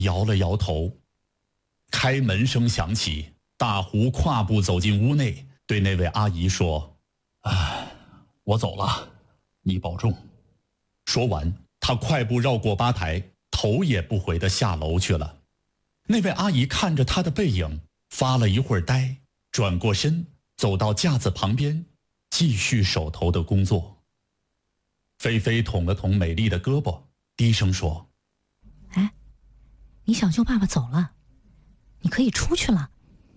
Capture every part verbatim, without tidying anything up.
摇了摇头。开门声响起，大胡跨步走进屋内，对那位阿姨说：哎，我走了，你保重。说完，他快步绕过吧台，头也不回地下楼去了。那位阿姨看着他的背影，发了一会儿呆，转过身，走到架子旁边，继续手头的工作。菲菲捅了捅美丽的胳膊，低声说： 哎，你小舅爸爸走了，你可以出去了。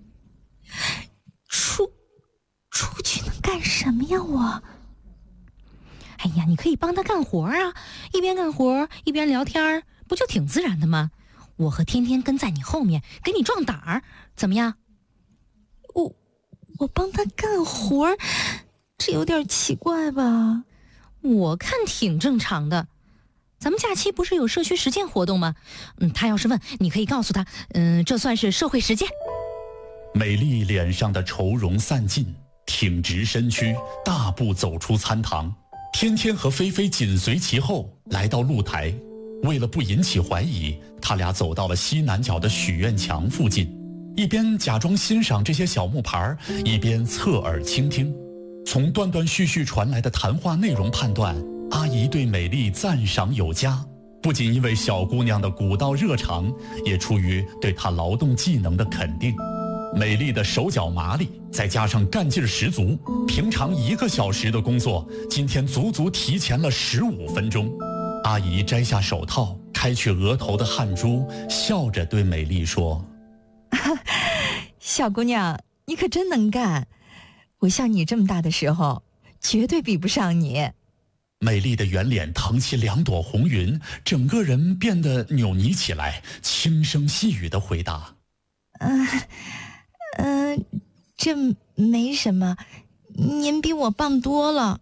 出出去能干什么呀我？哎呀，你可以帮他干活啊，一边干活一边聊天，不就挺自然的吗？我和天天跟在你后面，给你壮胆儿，怎么样？ 我我帮他干活，这有点奇怪吧？ 我看挺正常的。咱们假期不是有社区实践活动吗？嗯，他要是问，你可以告诉他，嗯，这算是社会实践。 美丽脸上的愁容散尽，挺直身躯，大步走出餐堂。天天和菲菲紧随其后，来到露台。为了不引起怀疑，他俩走到了西南角的许愿墙附近，一边假装欣赏这些小木牌，一边侧耳倾听。从断断续续传来的谈话内容判断，阿姨对美丽赞赏有加，不仅因为小姑娘的古道热肠，也出于对她劳动技能的肯定。美丽的手脚麻利，再加上干劲十足，平常一个小时的工作，今天足足提前了十五分钟。阿姨摘下手套，开去额头的汗珠，笑着对美丽说： 小姑娘，你可真能干，我像你这么大的时候绝对比不上你。 美丽的圆脸腾起两朵红云，整个人变得扭捏起来，轻声细语地回答： 嗯、呃、嗯、呃，这没什么，您比我棒多了。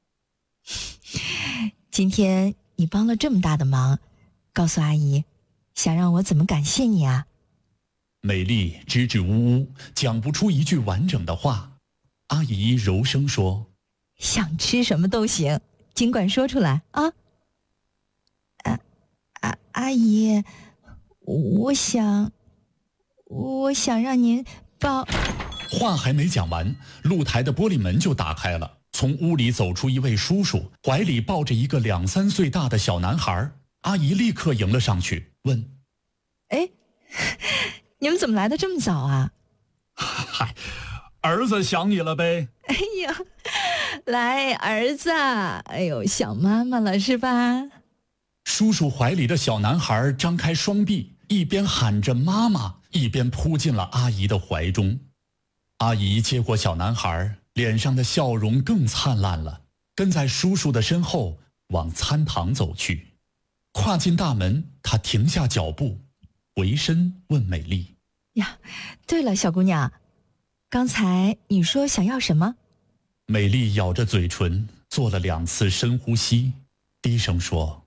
今天你帮了这么大的忙，告诉阿姨，想让我怎么感谢你啊？ 美丽支支吾吾，讲不出一句完整的话。阿姨柔声说： 想吃什么都行，尽管说出来啊。啊啊，阿姨，我想我想让您帮。 话还没讲完，露台的玻璃门就打开了，从屋里走出一位叔叔，怀里抱着一个两三岁大的小男孩。阿姨立刻迎了上去，问： 哎，你们怎么来的这么早啊？ 嗨，儿子想你了呗。 哎呀，来儿子，哎呦，想妈妈了是吧？ 叔叔怀里的小男孩张开双臂，一边喊着妈妈，一边扑进了阿姨的怀中。阿姨接过小男孩，脸上的笑容更灿烂了，跟在叔叔的身后往餐堂走去。跨进大门，她停下脚步，回身问美丽： 呀，对了，小姑娘，刚才你说想要什么？ 美丽咬着嘴唇，做了两次深呼吸，低声说：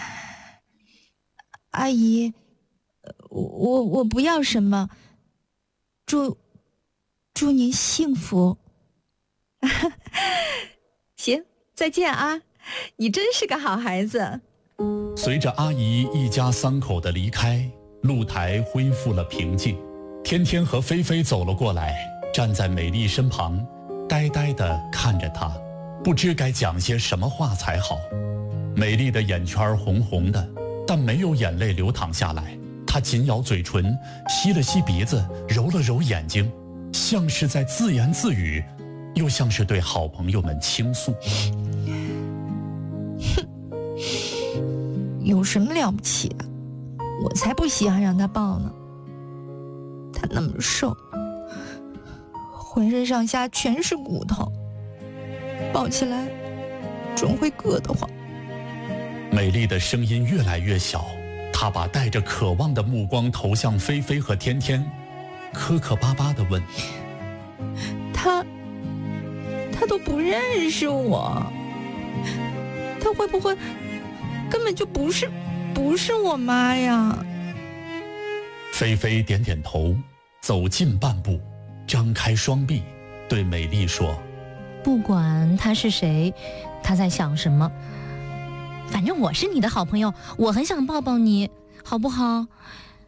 阿姨，我我不要什么，祝祝您幸福。行，再见啊，你真是个好孩子。 随着阿姨一家三口的离开，露台恢复了平静。天天和菲菲走了过来，站在美丽身旁，呆呆地看着她，不知该讲些什么话才好。美丽的眼圈红红的，但没有眼泪流淌下来。她紧咬嘴唇，吸了吸鼻子，揉了揉眼睛，像是在自言自语，又像是对好朋友们倾诉。 有什么了不起的？我才不稀罕让他抱呢。他那么瘦，浑身上下全是骨头，抱起来总会硌得慌。 美丽的声音越来越小，她把带着渴望的目光投向菲菲和天天，磕磕巴巴地问： 他他都不认识我，他会不会根本就不是不是我妈呀？ 菲菲点点头，走近半步，张开双臂，对美丽说： 不管他是谁，他在想什么，反正我是你的好朋友，我很想抱抱你，好不好？